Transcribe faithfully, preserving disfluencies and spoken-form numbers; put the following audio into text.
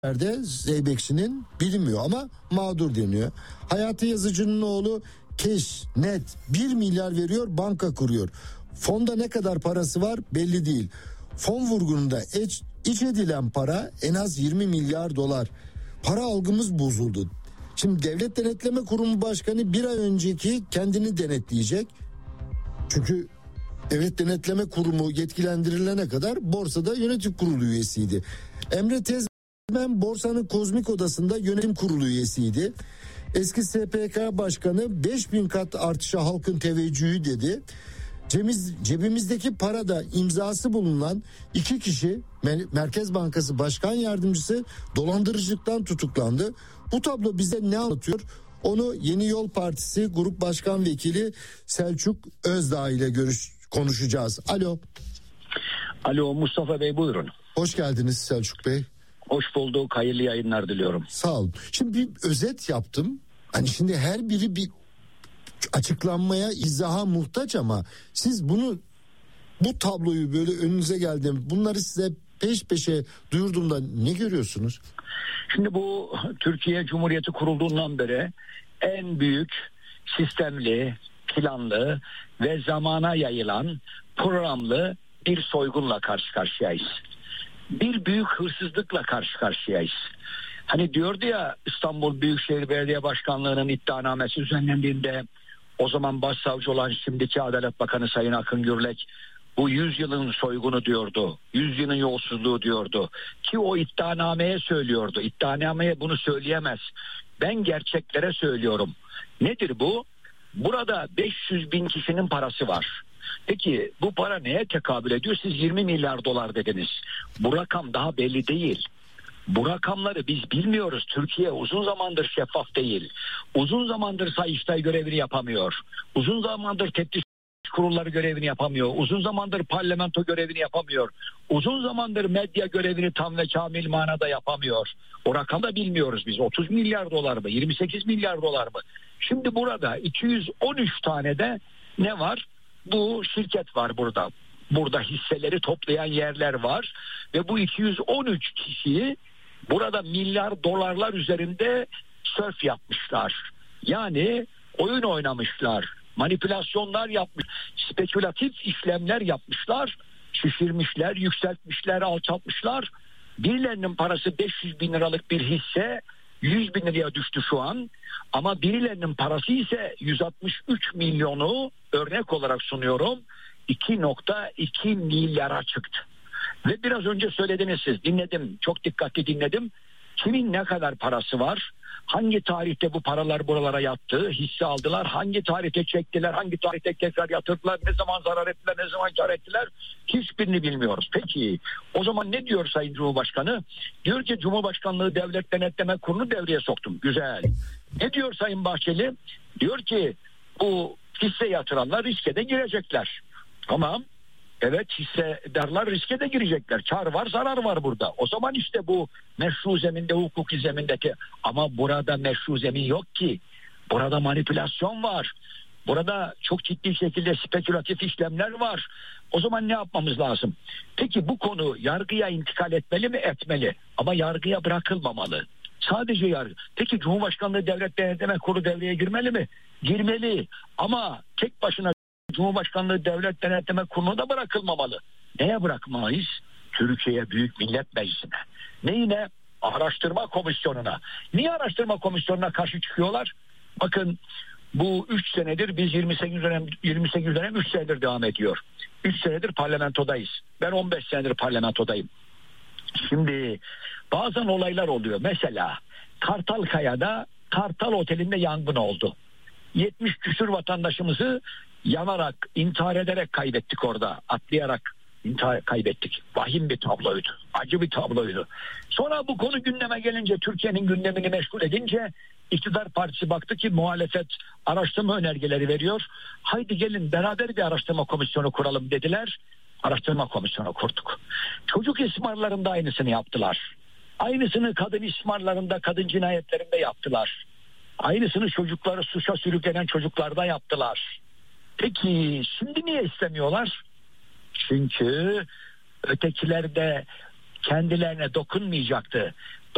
yerde Zeybekçi'nin bilinmiyor ama mağdur deniyor. Hayati Yazıcı'nın oğlu keş net bir milyar veriyor, banka kuruyor. Fonda ne kadar parası var belli değil. Fon vurgununda iç, iç edilen para en az yirmi milyar dolar. Para algımız bozuldu. Şimdi Devlet Denetleme Kurumu Başkanı bir ay önceki kendini denetleyecek. Çünkü Devlet Denetleme Kurumu yetkilendirilene kadar borsada yönetim kurulu üyesiydi. Emre Tezmen borsanın kozmik odasında yönetim kurulu üyesiydi. Eski S P K Başkanı beş bin kat artışa halkın teveccühü dedi. Cemiz, cebimizdeki parada imzası bulunan iki kişi Merkez Bankası Başkan Yardımcısı dolandırıcılıktan tutuklandı. Bu tablo bize ne anlatıyor? Onu Yeni Yol Partisi Grup Başkan Vekili Selçuk Özdağ ile görüş konuşacağız. Alo. Alo Mustafa Bey, buyurun. Hoş geldiniz Selçuk Bey. Hoş bulduk. Hayırlı yayınlar diliyorum. Sağ olun. Şimdi bir özet yaptım. Hani şimdi her biri bir açıklanmaya, izaha muhtaç ama siz bunu, bu tabloyu böyle önünüze geldim, bunları size peş peşe duyurduğumda ne görüyorsunuz? Şimdi bu Türkiye Cumhuriyeti kurulduğundan beri en büyük sistemli, planlı ve zamana yayılan programlı bir soygunla karşı karşıyayız. Bir büyük hırsızlıkla karşı karşıyayız. Hani diyordu ya, İstanbul Büyükşehir Belediye Başkanlığı'nın iddianamesi düzenlendiğinde o zaman başsavcı olan şimdiki Adalet Bakanı Sayın Akın Gürlek bu yüz yılın soygunu diyordu. yüz yılın yolsuzluğu diyordu. Ki o iddianameye söylüyordu. İddianameye bunu söyleyemez. Ben gerçeklere söylüyorum. Nedir bu? Burada beş yüz bin kişinin parası var. Peki bu para neye tekabül ediyor? Siz yirmi milyar dolar dediniz. Bu rakam daha belli değil. Bu rakamları biz bilmiyoruz. Türkiye uzun zamandır şeffaf değil. Uzun zamandır Sayıştay görevini yapamıyor. Uzun zamandır teftiş kurulları görevini yapamıyor. Uzun zamandır parlamento görevini yapamıyor. Uzun zamandır medya görevini tam ve kamil manada yapamıyor. O rakamı da bilmiyoruz biz. otuz milyar dolar mı? yirmi sekiz milyar dolar mı? Şimdi burada iki yüz on üç tane de ne var? Bu şirket var burada. Burada hisseleri toplayan yerler var. Ve bu iki yüz on üç kişiyi burada milyar dolarlar üzerinde sörf yapmışlar. Yani oyun oynamışlar. Manipülasyonlar yapmış. Spekülatif işlemler yapmışlar. Şişirmişler, yükseltmişler, alçaltmışlar. Birilerinin parası beş yüz bin liralık bir hisse yüz bin liraya düştü şu an. Ama birilerinin parası ise yüz altmış üç milyonu, örnek olarak sunuyorum, iki virgül iki milyara çıktı. Ve biraz önce söylediniz siz, dinledim, çok dikkatli dinledim. Kimin ne kadar parası var? Hangi tarihte bu paralar buralara yattı? Hisse aldılar. Hangi tarihte çektiler? Hangi tarihte tekrar yatırdılar? Ne zaman zarar ettiler? Ne zaman kar ettiler? Hiçbirini bilmiyoruz. Peki o zaman ne diyor Sayın Cumhurbaşkanı? Diyor ki Cumhurbaşkanlığı Devlet Denetleme Kurulu devreye soktum. Güzel. Ne diyor Sayın Bahçeli? Diyor ki bu hisse yatıranlar riske de girecekler. Tamam. Evet, hissedarlar riske de girecekler. Kar var, zarar var burada. O zaman işte bu meşru zeminde, hukuki zemindeki, ama burada meşru zemin yok ki. Burada manipülasyon var. Burada çok ciddi şekilde spekülatif işlemler var. O zaman ne yapmamız lazım? Peki bu konu yargıya intikal etmeli mi? Etmeli. Ama yargıya bırakılmamalı. Sadece yargı. Peki Cumhurbaşkanlığı Devlet Denetleme Kurulu devreye girmeli mi? Girmeli. Ama tek başına Cumhurbaşkanlığı Devlet Denetleme Kurulu'na da bırakılmamalı. Neye bırakmalıyız? Türkiye Büyük Millet Meclisi'ne. Neyine? Araştırma komisyonuna. Niye araştırma komisyonuna karşı çıkıyorlar? Bakın bu üç senedir biz yirmi sekiz dönem yirmi sekiz dönem üç senedir devam ediyor. üç senedir parlamentodayız. Ben on beş senedir parlamentodayım. Şimdi bazen olaylar oluyor. Mesela Kartalkaya'da Kartal Oteli'nde yangın oldu. yetmiş küsur vatandaşımızı yanarak, intihar ederek kaybettik orada. Atlayarak intihar kaybettik. Vahim bir tabloydu. Acı bir tabloydu. Sonra bu konu gündeme gelince, Türkiye'nin gündemini meşgul edince iktidar partisi baktı ki muhalefet araştırma önergeleri veriyor. Haydi gelin beraber bir araştırma komisyonu kuralım dediler. Araştırma komisyonu kurduk. Çocuk istismarlarında aynısını yaptılar. Aynısını kadın istismarlarında, kadın cinayetlerinde yaptılar. Aynısını çocukları suça sürüklenen çocuklarda yaptılar. Peki şimdi niye istemiyorlar? Çünkü ötekiler de kendilerine dokunmayacaktı.